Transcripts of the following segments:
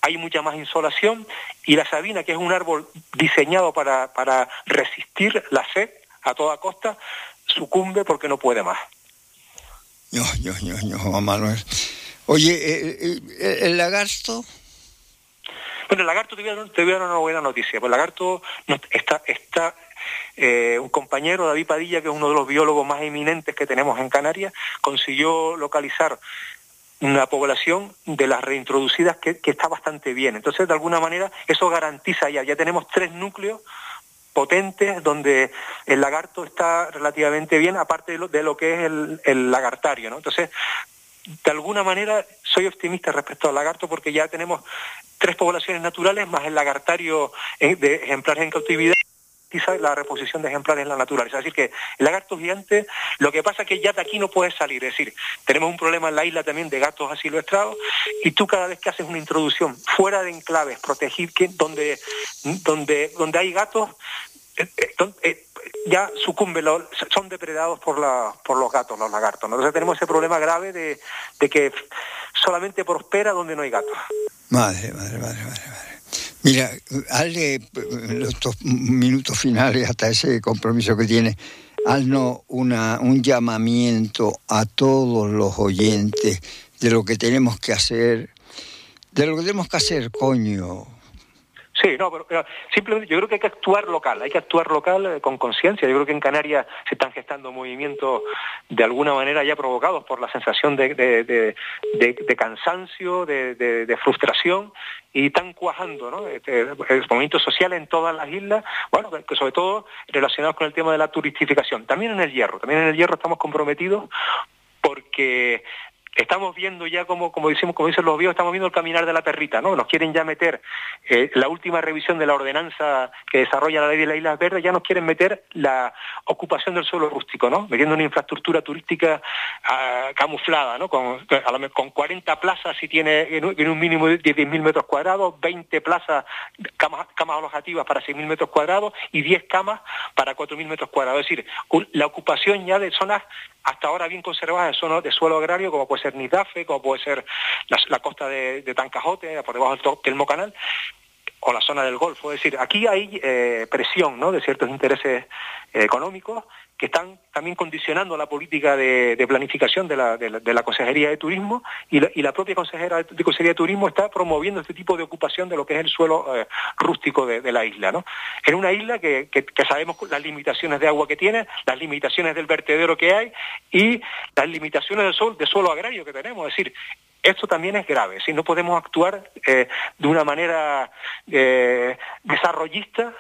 hay mucha más insolación, y la sabina, que es un árbol diseñado para resistir la sed a toda costa, sucumbe porque no puede más. Juan Manuel. Oye, ¿el lagarto? Bueno, el lagarto, te voy a dar una buena noticia. Pues el lagarto está un compañero, David Padilla, que es uno de los biólogos más eminentes que tenemos en Canarias, consiguió localizar una población de las reintroducidas que está bastante bien. Entonces, de alguna manera, eso garantiza ya tenemos 3 núcleos potentes donde el lagarto está relativamente bien, aparte de lo que es el lagartario, ¿no? Entonces, de alguna manera, soy optimista respecto al lagarto porque ya tenemos 3 poblaciones naturales más el lagartario de ejemplares en cautividad, la reposición de ejemplares en la naturaleza. Es decir, que el lagarto gigante, lo que pasa es que ya de aquí no puede salir. Es decir, tenemos un problema en la isla también de gatos asilvestrados, y tú cada vez que haces una introducción fuera de enclaves protegidos, donde hay gatos, ya sucumben, son depredados por los gatos, los lagartos, ¿no? Entonces tenemos ese problema grave de que solamente prospera donde no hay gatos. Madre. Mira, hazle estos minutos finales hasta ese compromiso que tiene, haznos un llamamiento a todos los oyentes de lo que tenemos que hacer, coño. Sí, no, pero simplemente yo creo que hay que actuar local con conciencia. Yo creo que en Canarias se están gestando movimientos de alguna manera ya provocados por la sensación de cansancio, de frustración, y están cuajando, ¿no? Movimientos sociales en todas las islas, bueno, que sobre todo relacionados con el tema de la turistificación. También en el Hierro estamos comprometidos porque estamos viendo ya como dicen los biólogos, estamos viendo el caminar de la perrita, ¿no? Nos quieren ya meter la última revisión de la ordenanza que desarrolla la ley de las Islas Verdes, ya nos quieren meter la ocupación del suelo rústico, ¿no? Metiendo una infraestructura turística camuflada, ¿no? Con 40 plazas si tiene en un mínimo de 10.000 metros cuadrados, 20 plazas, camas alojativas para 6.000 metros cuadrados y 10 camas para 4.000 metros cuadrados. Es decir, la ocupación ya de zonas hasta ahora bien conservadas de suelo agrario, como puede ser Nidafe, como puede ser la costa de Tancajote, por debajo del Mocanal, o la zona del Golfo. Es decir, aquí hay presión, ¿no?, de ciertos intereses económicos que están también condicionando la política de planificación de la Consejería de Turismo, y la propia Consejería de Turismo está promoviendo este tipo de ocupación de lo que es el suelo rústico de la isla, ¿no? En una isla que sabemos las limitaciones de agua que tiene, las limitaciones del vertedero que hay y las limitaciones de suelo agrario que tenemos. Es decir, esto también es grave. Si no podemos actuar de una manera desarrollista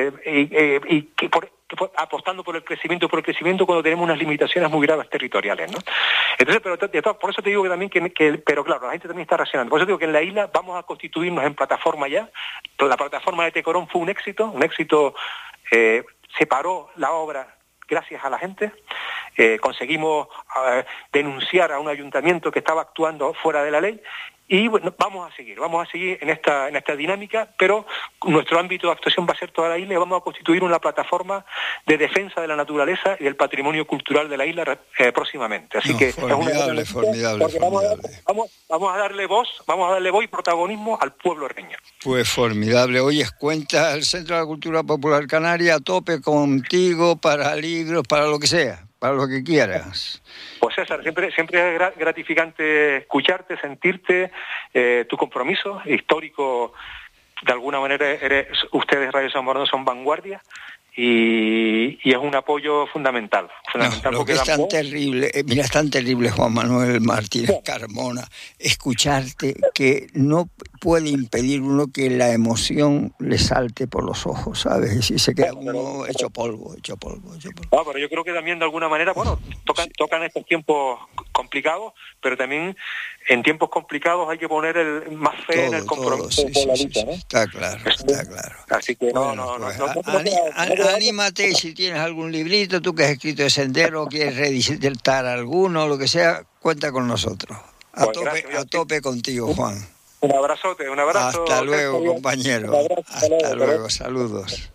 apostando por el crecimiento cuando tenemos unas limitaciones muy graves territoriales, ¿no? Entonces, por eso te digo que también pero claro, la gente también está reaccionando. Por eso digo que en la isla vamos a constituirnos en plataforma ya. La plataforma de Tecorón fue un éxito, se paró la obra gracias a la gente. Conseguimos denunciar a un ayuntamiento que estaba actuando fuera de la ley, y bueno, vamos a seguir en esta dinámica, pero nuestro ámbito de actuación va a ser toda la isla, y vamos a constituir una plataforma de defensa de la naturaleza y del patrimonio cultural de la isla próximamente. Así que formidable. Vamos a darle voz y protagonismo al pueblo herreño. Pues formidable. Oye, cuenta el Centro de la Cultura Popular Canaria a tope contigo para libros, para lo que sea, para lo que quieras. Pues César, siempre es gratificante escucharte, sentirte, tu compromiso histórico. De alguna manera ustedes, Radio Zamorano, son vanguardia, y es un apoyo fundamental. Lo que es tan terrible, mira, es tan terrible, Juan Manuel Martínez Carmona, escucharte, que no puede impedir uno que la emoción le salte por los ojos, ¿sabes? Y se queda uno hecho polvo. No, pero yo creo que también de alguna manera, tocan estos tiempos complicados, pero también en tiempos complicados hay que poner más fe en el compromiso con la lucha, ¿no? Está claro. Así que anímate, si tienes algún librito, tú que has escrito de Sendero, quieres redisertar alguno, lo que sea, cuenta con nosotros. A tope contigo, Juan. Un abrazo. Hasta luego, compañero. Hasta luego, saludos.